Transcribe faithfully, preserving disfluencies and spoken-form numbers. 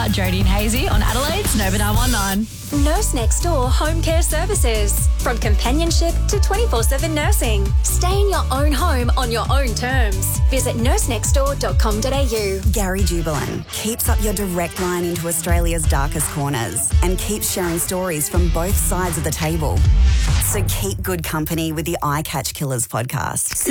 Jodie and Hazy on Adelaide's Nova nine one nine. Nurse Next Door Home Care Services. From companionship to twenty-four seven nursing. Stay in your own home on your own terms. Visit nurse next door dot com dot a u. Gary Jubilan keeps up your direct line into Australia's darkest corners and keeps sharing stories from both sides of the table. So keep good company with the Eye Catch Killers podcast.